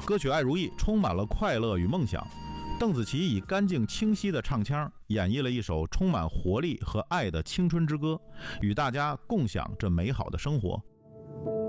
歌曲《爱如意》充满了快乐与梦想。邓紫棋以干净清晰的唱腔演绎了一首充满活力和爱的青春之歌，与大家共享这美好的生活。